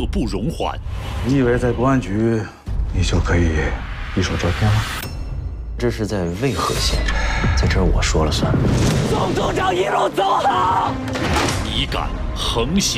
不容缓。 你以为在公安局，你就可以一手遮天了？ 这是在渭河县，在这儿我说了算。 宋组长一路走好。 你敢横行